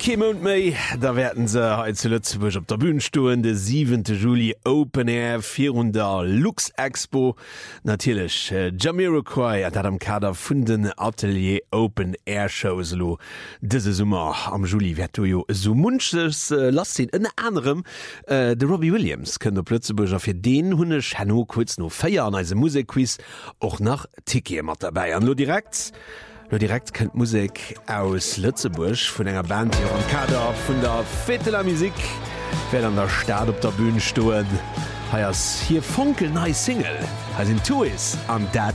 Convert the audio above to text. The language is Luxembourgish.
Kemont méi, da werden se zu Lützeburg op der Bühne stehen, de 7. Juli Open Air 400 Lux Expo. Natürlich Jamiroquai hat am Kader vun den Atelier Open Air Shows lo. Dese Summer am Juli wird jo so munches lass sinn en anderem de Robbie Williams können der Lützeburger fir den hunnech Hanno kurz no feiern als Musikquiz och nach Tiki mat dabei an lo direkt kennt Musik aus Lützeburg vun enger Band hier am Kader vun der Fete la Musik wer an der Staat op der Bühne stoen. Heiers hier funkel nei Single, as in Toys an dat